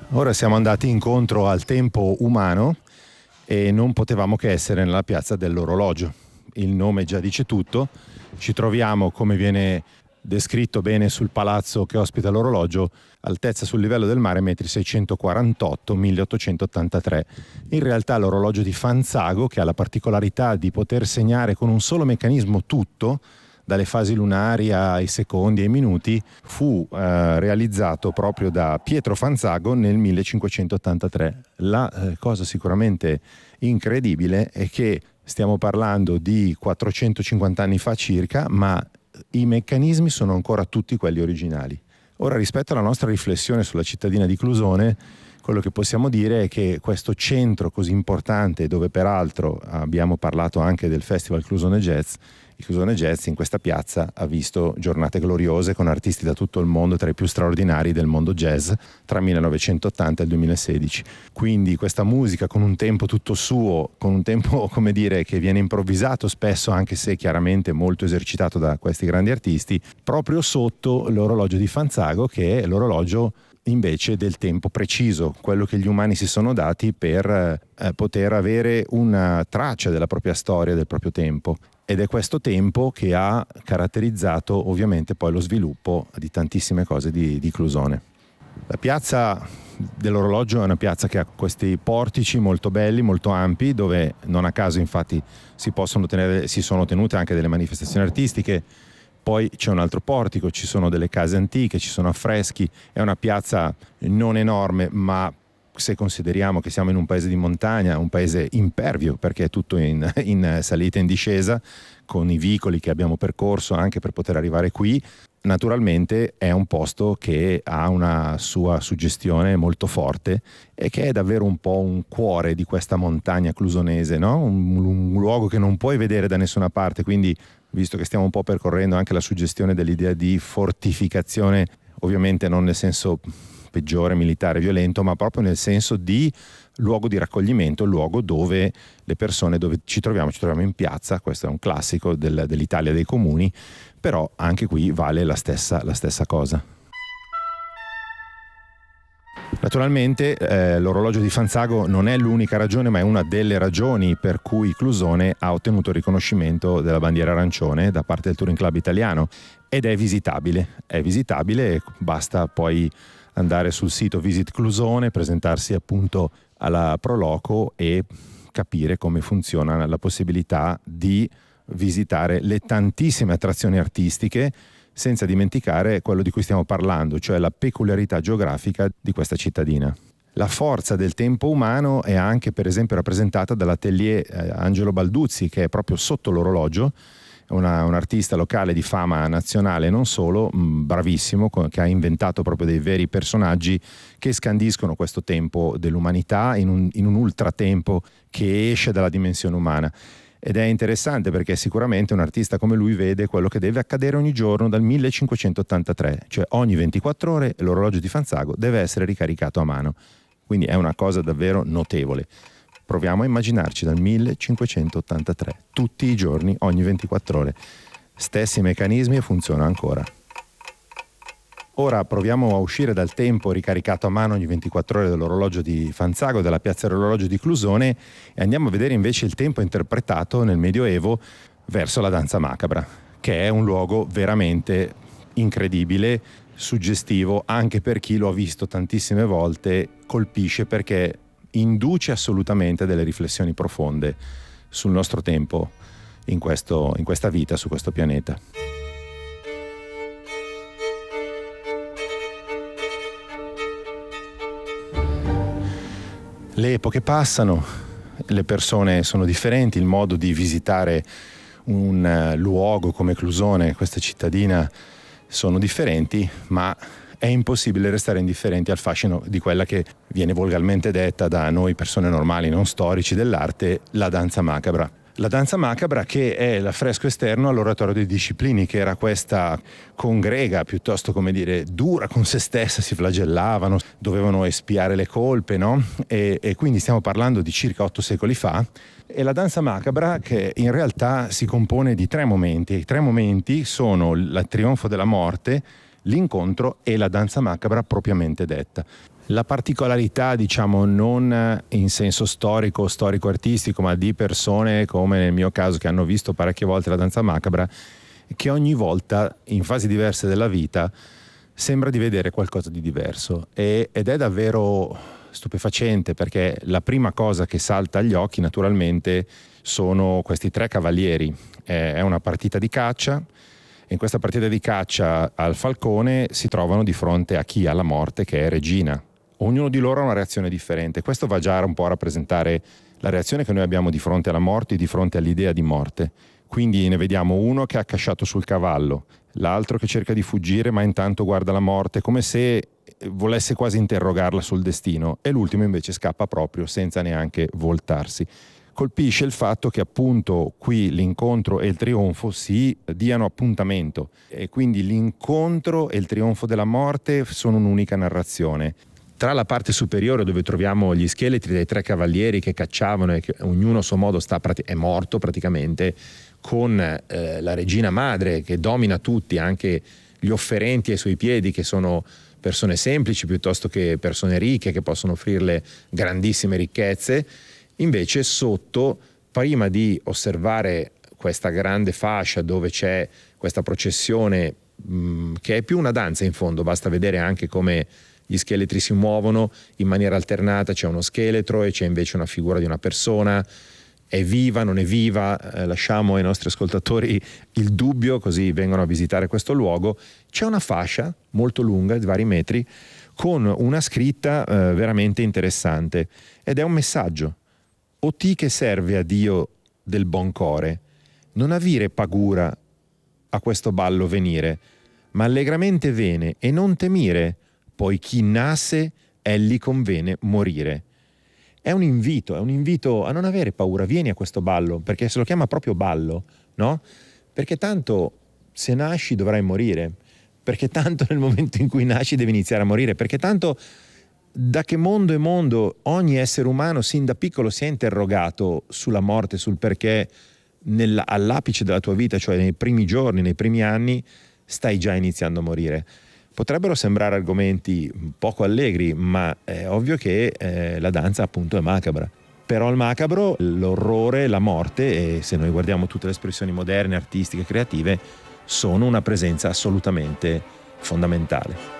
Ora siamo andati incontro al tempo umano e non potevamo che essere nella piazza dell'orologio. Il nome già dice tutto. Ci troviamo, come viene descritto bene sul palazzo che ospita l'orologio, altezza sul livello del mare 1,648 m, 1883. In realtà l'orologio di Fanzago, che ha la particolarità di poter segnare con un solo meccanismo tutto, dalle fasi lunari ai secondi e ai minuti, fu realizzato proprio da Pietro Fanzago nel 1583. La cosa sicuramente incredibile è che stiamo parlando di 450 anni fa circa, ma i meccanismi sono ancora tutti quelli originali. Ora, rispetto alla nostra riflessione sulla cittadina di Clusone, quello che possiamo dire è che questo centro così importante, dove peraltro abbiamo parlato anche del Festival Clusone Jazz, il Clusone Jazz in questa piazza ha visto giornate gloriose con artisti da tutto il mondo, tra i più straordinari del mondo jazz, tra il 1980 e il 2016. Quindi questa musica con un tempo tutto suo, con un tempo, come dire, che viene improvvisato spesso, anche se chiaramente molto esercitato da questi grandi artisti, proprio sotto l'orologio di Fanzago, che è l'orologio invece del tempo preciso, quello che gli umani si sono dati per poter avere una traccia della propria storia, del proprio tempo. Ed è questo tempo che ha caratterizzato ovviamente poi lo sviluppo di tantissime cose di Clusone. La piazza dell'orologio è una piazza che ha questi portici molto belli, molto ampi, dove non a caso infatti si sono tenute anche delle manifestazioni artistiche. Poi c'è un altro portico, ci sono delle case antiche, ci sono affreschi. È una piazza non enorme, ma se consideriamo che siamo in un paese di montagna, un paese impervio, perché è tutto in salita e in discesa, con i vicoli che abbiamo percorso anche per poter arrivare qui, naturalmente è un posto che ha una sua suggestione molto forte e che è davvero un po' un cuore di questa montagna clusonese, no? Un luogo che non puoi vedere da nessuna parte, quindi visto che stiamo un po' percorrendo anche la suggestione dell'idea di fortificazione, ovviamente non nel senso peggiore, militare, violento, ma proprio nel senso di luogo di raccoglimento, luogo dove le persone, dove ci troviamo in piazza. Questo è un classico dell'Italia dei comuni, però anche qui vale la stessa cosa. Naturalmente l'orologio di Fanzago non è l'unica ragione, ma è una delle ragioni per cui Clusone ha ottenuto il riconoscimento della bandiera arancione da parte del Touring Club italiano, ed è visitabile, basta poi andare sul sito Visit Clusone, presentarsi appunto alla Proloco e capire come funziona la possibilità di visitare le tantissime attrazioni artistiche, senza dimenticare quello di cui stiamo parlando, cioè la peculiarità geografica di questa cittadina. La forza del tempo umano è anche per esempio rappresentata dall'atelier Angelo Balduzzi, che è proprio sotto l'orologio, un artista locale di fama nazionale e non solo, bravissimo, che ha inventato proprio dei veri personaggi che scandiscono questo tempo dell'umanità in un ultratempo che esce dalla dimensione umana. Ed è interessante perché sicuramente un artista come lui vede quello che deve accadere ogni giorno dal 1583, cioè ogni 24 ore l'orologio di Fanzago deve essere ricaricato a mano. Quindi è una cosa davvero notevole. Proviamo a immaginarci dal 1583, tutti i giorni, ogni 24 ore. Stessi meccanismi e funziona ancora. Ora proviamo a uscire dal tempo ricaricato a mano ogni 24 ore dell'orologio di Fanzago, della piazza dell'orologio di Clusone, e andiamo a vedere invece il tempo interpretato nel Medioevo verso la danza macabra, che è un luogo veramente incredibile, suggestivo, anche per chi lo ha visto tantissime volte, colpisce perché induce assolutamente delle riflessioni profonde sul nostro tempo in questa vita, su questo pianeta. Le epoche passano, le persone sono differenti, il modo di visitare un luogo come Clusone, questa cittadina, sono differenti, ma è impossibile restare indifferenti al fascino di quella che viene volgarmente detta da noi persone normali, non storici dell'arte, la danza macabra. La danza macabra, che è l'affresco esterno all'oratorio dei Disciplini, che era questa congrega piuttosto, come dire, dura con se stessa, si flagellavano, dovevano espiare le colpe, no? E quindi stiamo parlando di circa 8 secoli fa. E la danza macabra, che in realtà si compone di 3 momenti. I 3 momenti sono il trionfo della morte, l'incontro e la danza macabra propriamente detta. La particolarità, diciamo, non in senso storico-artistico, ma di persone come nel mio caso che hanno visto parecchie volte la danza macabra, è che ogni volta in fasi diverse della vita sembra di vedere qualcosa di diverso ed è davvero stupefacente, perché la prima cosa che salta agli occhi naturalmente sono questi 3 cavalieri. È una partita di caccia. In questa partita di caccia al falcone si trovano di fronte a chi? Alla morte, che è regina. Ognuno di loro ha una reazione differente. Questo va già un po' a rappresentare la reazione che noi abbiamo di fronte alla morte e di fronte all'idea di morte. Quindi ne vediamo uno che è accasciato sul cavallo, l'altro che cerca di fuggire ma intanto guarda la morte come se volesse quasi interrogarla sul destino, e l'ultimo invece scappa proprio senza neanche voltarsi. Colpisce il fatto che appunto qui l'incontro e il trionfo si diano appuntamento, e quindi l'incontro e il trionfo della morte sono un'unica narrazione. Tra la parte superiore, dove troviamo gli scheletri dei 3 cavalieri che cacciavano e che ognuno a suo modo è morto praticamente, con la regina madre che domina tutti, anche gli offerenti ai suoi piedi, che sono persone semplici piuttosto che persone ricche che possono offrirle grandissime ricchezze. Invece sotto, prima di osservare questa grande fascia dove c'è questa processione che è più una danza in fondo, basta vedere anche come gli scheletri si muovono in maniera alternata, c'è uno scheletro e c'è invece una figura di una persona, è viva, non è viva, lasciamo ai nostri ascoltatori il dubbio, così vengono a visitare questo luogo. C'è una fascia molto lunga, di vari metri, con una scritta veramente interessante, ed è un messaggio: o ti che serve a Dio del bon core, non avire pagura a questo ballo venire, ma allegramente vene e non temire, poi chi nasse egli convene morire. È un invito a non avere paura, vieni a questo ballo, perché se lo chiama proprio ballo, no? Perché tanto se nasci dovrai morire, perché tanto nel momento in cui nasci devi iniziare a morire, perché tanto da che mondo è mondo ogni essere umano sin da piccolo si è interrogato sulla morte, sul perché all'apice della tua vita, cioè nei primi giorni, nei primi anni, stai già iniziando a morire. Potrebbero sembrare argomenti poco allegri, ma è ovvio che la danza appunto è macabra. Però il macabro, l'orrore, la morte, e se noi guardiamo tutte le espressioni moderne, artistiche, creative, sono una presenza assolutamente fondamentale.